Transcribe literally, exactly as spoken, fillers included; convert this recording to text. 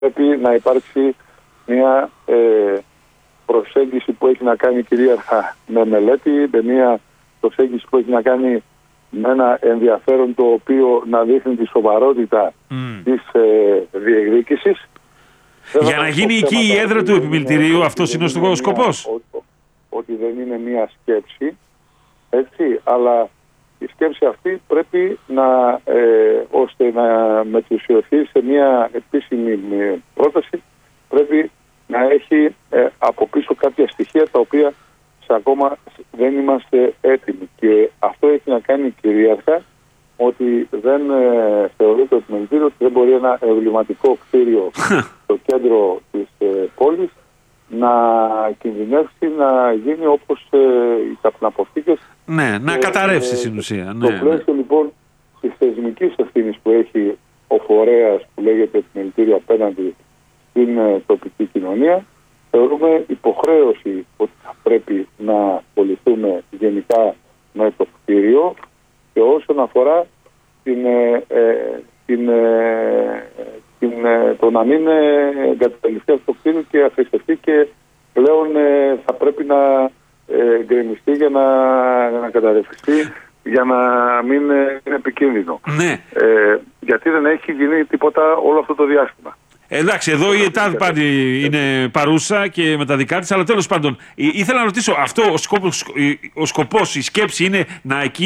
πρέπει να υπάρξει μια ε, προσέγγιση που έχει να κάνει κυρίαρχα με μελέτη, με μια προσέγγιση που έχει να κάνει με ένα ενδιαφέρον το οποίο να δείχνει τη σοβαρότητα mm. της ε, διεκδίκησης. Για να γίνει εκεί η έδρα του επιμελητηρίου, αυτός είναι ο σκοπός. Ότι δεν είναι μια σκέψη, έτσι, αλλά η σκέψη αυτή πρέπει να, ε, ώστε να μετουσιωθεί σε μια επίσημη πρόταση, πρέπει να έχει ε, από πίσω κάποια στοιχεία τα οποία σε ακόμα δεν είμαστε έτοιμοι. Και αυτό έχει να κάνει κυρίαρχα ότι δεν ε, θεωρεί το επιμελητήριο ότι δεν μπορεί ένα εμβληματικό κτίριο στο κέντρο της ε, πόλης να κινδυνεύσει να γίνει όπως ε, οι καπναποθήκες. Ναι, να καταρρεύσει στην ουσία. Το ναι, πλαίσιο ναι. λοιπόν της θεσμικής ευθύνης που έχει ο φορέας που λέγεται επιμελητήριο απέναντι στην ε, τοπική κοινωνία, θεωρούμε υποχρέωση ότι θα πρέπει να ασχοληθούμε γενικά με το κτίριο και όσον αφορά την, ε, ε, την, ε, την, ε, το να μην εγκαταλειφθεί αυτό το κτίριο και αχρηστευτεί και πλέον ε, θα πρέπει να ε, γκρεμιστεί για να, να καταρρευτεί για να μην ε, είναι επικίνδυνο. Ναι. Ε, γιατί δεν έχει γίνει τίποτα όλο αυτό το διάστημα. Εντάξει, εδώ η ΕΤΑΔ πάλι είναι παρούσα και με τα δικά της, αλλά τέλος πάντων ήθελα να ρωτήσω, αυτό ο σκοπός, ο σκοπός, η σκέψη είναι να εκεί